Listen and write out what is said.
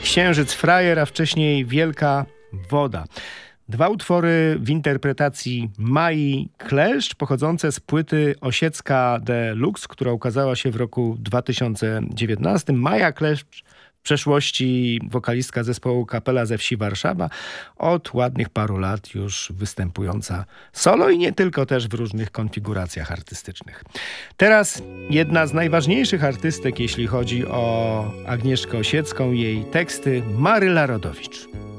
Księżyc Frajer, a wcześniej Wielka Woda. Dwa utwory w interpretacji Mai Kleszcz, pochodzące z płyty Osiecka Deluxe, która ukazała się w roku 2019. Maja Kleszcz, w przeszłości wokalistka zespołu Kapela ze wsi Warszawa, od ładnych paru lat już występująca solo i nie tylko, też w różnych konfiguracjach artystycznych. Teraz jedna z najważniejszych artystek, jeśli chodzi o Agnieszkę Osiecką, jej teksty, Maryla Rodowicz.